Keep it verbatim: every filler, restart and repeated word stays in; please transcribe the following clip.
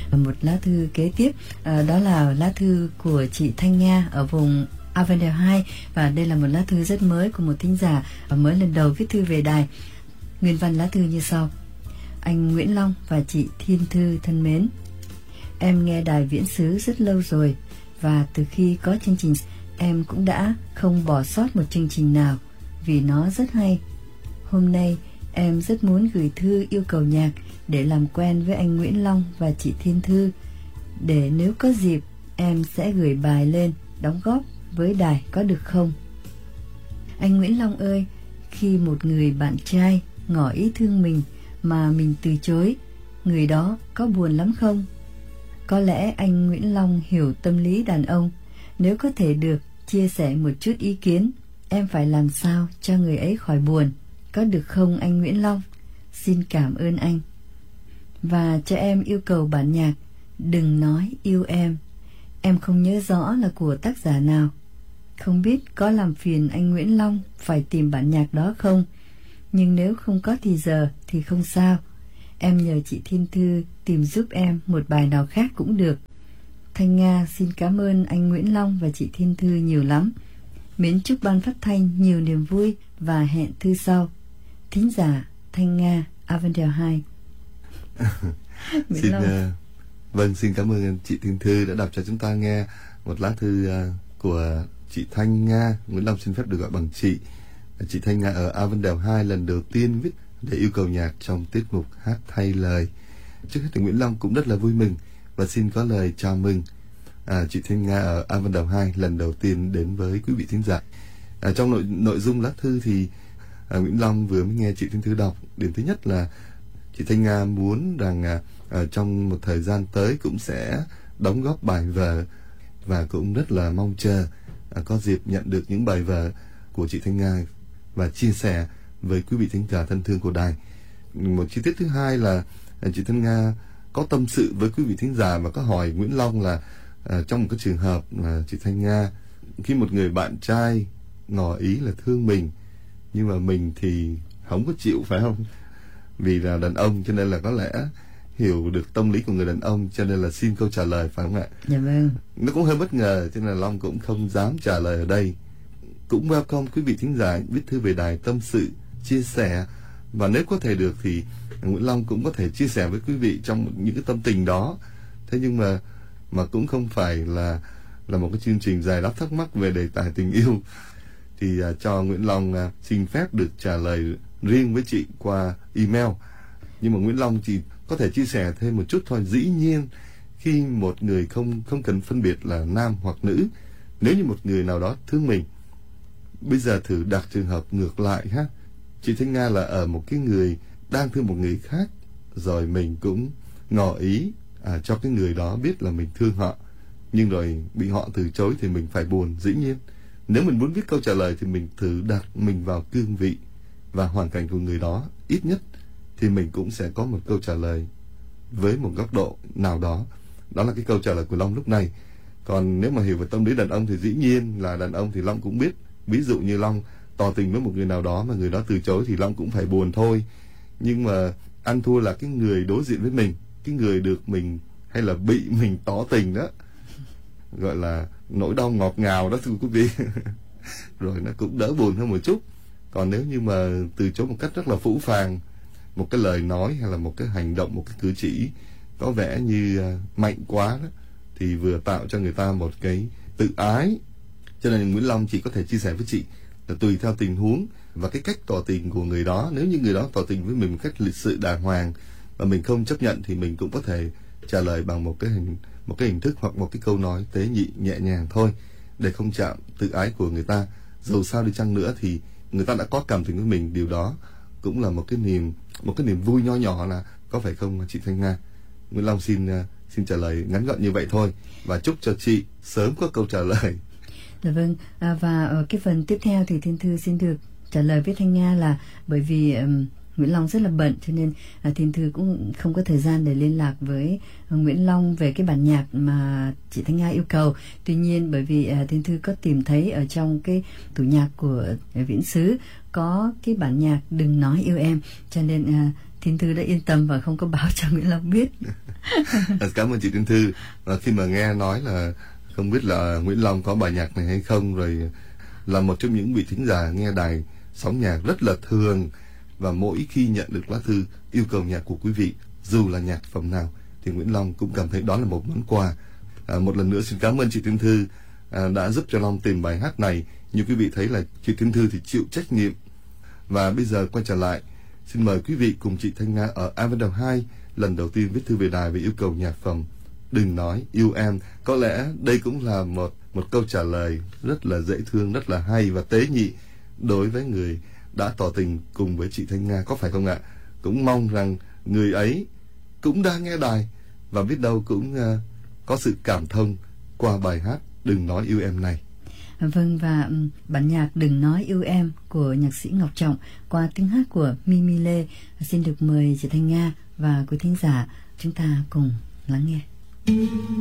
Một lá thư kế tiếp, à, đó là lá thư của chị Thanh Nga ở vùng Avondale hai, và đây là một lá thư rất mới của một thính giả mới lần đầu viết thư về đài. Nguyên văn lá thư như sau: Anh Nguyễn Long và chị Thiên Thư thân mến, em nghe đài Viễn Xứ rất lâu rồi, và từ khi có chương trình em cũng đã không bỏ sót một chương trình nào vì nó rất hay. Hôm nay em rất muốn gửi thư yêu cầu nhạc để làm quen với anh Nguyễn Long và chị Thiên Thư, để nếu có dịp em sẽ gửi bài lên đóng góp với đài, có được không? Anh Nguyễn Long ơi, khi một người bạn trai ngỏ ý thương mình mà mình từ chối, người đó có buồn lắm không? Có lẽ anh Nguyễn Long hiểu tâm lý đàn ông. Nếu có thể được chia sẻ một chút ý kiến, em phải làm sao cho người ấy khỏi buồn, có được không anh Nguyễn Long? Xin cảm ơn anh. Và cho em yêu cầu bản nhạc Đừng Nói Yêu Em. Em không nhớ rõ là của tác giả nào. Không biết có làm phiền anh Nguyễn Long phải tìm bản nhạc đó không? Nhưng nếu không có thì giờ thì không sao. Em nhờ chị Thiên Thư tìm giúp em một bài nào khác cũng được. Thanh Nga xin cảm ơn anh Nguyễn Long và chị Thiên Thư nhiều lắm. Mến chúc ban phát thanh nhiều niềm vui và hẹn thư sau. Thính giả Thanh Nga, Avondale hai. Xin uh, vâng, xin cảm ơn chị Thiên Thư đã đọc cho chúng ta nghe một lá thư uh, của chị Thanh Nga. Nguyễn Long xin phép được gọi bằng chị. Chị Thanh Nga ở Avondale hai lần đầu tiên viết để yêu cầu nhạc trong tiết mục hát thay lời. Trước hết thì Nguyễn Long cũng rất là vui mừng và xin có lời chào mừng à, chị Thanh Nga ở Avondale hai lần đầu tiên đến với quý vị thính giả. À, trong nội nội dung lá thư thì à, Nguyễn Long vừa mới nghe chị Thanh Thư đọc. Điểm thứ nhất là chị Thanh Nga muốn rằng à, à, trong một thời gian tới cũng sẽ đóng góp bài vở, và cũng rất là mong chờ à, có dịp nhận được những bài vở của chị Thanh Nga và chia sẻ với quý vị thính giả thân thương của đài. Một chi tiết thứ hai là à, chị Thanh Nga có tâm sự với quý vị thính giả và có hỏi Nguyễn Long là à, trong một cái trường hợp là chị Thanh Nga, khi một người bạn trai ngỏ ý là thương mình nhưng mà mình thì không có chịu, phải không? Vì là đàn ông cho nên là có lẽ hiểu được tâm lý của người đàn ông, cho nên là xin câu trả lời, phải không ạ? Dạ vâng. Nó cũng hơi bất ngờ cho nên là Long cũng không dám trả lời ở đây. Cũng welcome quý vị thính giả viết thư về đài tâm sự, chia sẻ, và nếu có thể được thì Nguyễn Long cũng có thể chia sẻ với quý vị trong những cái tâm tình đó. Thế nhưng mà mà cũng không phải là là một cái chương trình giải đáp thắc mắc về đề tài tình yêu, thì uh, cho Nguyễn Long uh, xin phép được trả lời riêng với chị qua email. Nhưng mà Nguyễn Long chỉ có thể chia sẻ thêm một chút thôi. Dĩ nhiên khi một người không không cần phân biệt là nam hoặc nữ, nếu như một người nào đó thương mình, bây giờ thử đặt trường hợp ngược lại ha. Chị Thanh Nga là ở một cái người đang thương một người khác, rồi mình cũng ngỏ ý à, cho cái người đó biết là mình thương họ, nhưng rồi bị họ từ chối thì mình phải buồn. Dĩ nhiên nếu mình muốn viết câu trả lời thì mình thử đặt mình vào cương vị và hoàn cảnh của người đó, ít nhất thì mình cũng sẽ có một câu trả lời với một góc độ nào đó. Đó là cái câu trả lời của Long lúc này. Còn nếu mà hiểu về tâm lý đàn ông thì dĩ nhiên là đàn ông thì Long cũng biết. Ví dụ như Long tỏ tình với một người nào đó mà người đó từ chối thì Long cũng phải buồn thôi. Nhưng mà ăn thua là cái người đối diện với mình, cái người được mình hay là bị mình tỏ tình đó, gọi là nỗi đau ngọt ngào đó thưa quý vị. Rồi nó cũng đỡ buồn hơn một chút. Còn nếu như mà từ chối một cách rất là phũ phàng, một cái lời nói hay là một cái hành động, một cái cử chỉ có vẻ như mạnh quá đó, thì vừa tạo cho người ta một cái tự ái. Cho nên Nguyễn Long chỉ có thể chia sẻ với chị là tùy theo tình huống và cái cách tỏ tình của người đó. Nếu như người đó tỏ tình với mình một cách lịch sự đàng hoàng và mình không chấp nhận thì mình cũng có thể trả lời bằng một cái hình một cái hình thức hoặc một cái câu nói tế nhị nhẹ nhàng thôi, để không chạm tự ái của người ta. Dù sao đi chăng nữa thì người ta đã có cảm tình với mình, điều đó cũng là một cái niềm một cái niềm vui nho nhỏ, là có phải không chị Thanh Nga? Nguyễn Long xin uh, xin trả lời ngắn gọn như vậy thôi và chúc cho chị sớm có câu trả lời. Dạ vâng, à, và ở cái phần tiếp theo thì Thiên Thư xin được trả lời với Thanh Nga là bởi vì um, Nguyễn Long rất là bận, cho nên à, Thiên Thư cũng không có thời gian để liên lạc với à, Nguyễn Long về cái bản nhạc mà chị Thanh Nga yêu cầu. Tuy nhiên bởi vì à, Thiên Thư có tìm thấy ở trong cái tủ nhạc của à, Viễn Xứ có cái bản nhạc Đừng Nói Yêu Em, cho nên à, Thím Thư đã yên tâm và không có báo cho Nguyễn Long biết. Cảm ơn chị Thím Thư. Và khi mà nghe nói là không biết là Nguyễn Long có bài nhạc này hay không, rồi là một trong những vị thính giả nghe đài sóng nhạc rất là thường, và mỗi khi nhận được lá thư yêu cầu nhạc của quý vị, dù là nhạc phẩm nào, thì Nguyễn Long cũng cảm thấy đó là một món quà. À, một lần nữa xin cảm ơn chị Thím Thư à, đã giúp cho Long tìm bài hát này. Như quý vị thấy là chị Thím Thư thì chịu trách nhiệm. Và bây giờ quay trở lại, xin mời quý vị cùng chị Thanh Nga ở Avondale hai lần đầu tiên viết thư về đài về yêu cầu nhạc phẩm Đừng Nói Yêu Em. Có lẽ đây cũng là một một câu trả lời rất là dễ thương, rất là hay và tế nhị đối với người đã tỏ tình cùng với chị Thanh Nga, có phải không ạ? Cũng mong rằng người ấy cũng đang nghe đài và biết đâu cũng uh, có sự cảm thông qua bài hát Đừng Nói Yêu Em này. Vâng, và um, bản nhạc Đừng Nói Yêu Em của nhạc sĩ Ngọc Trọng qua tiếng hát của Mimi Lê xin được mời chị Thanh Nga và quý thính giả chúng ta cùng lắng nghe.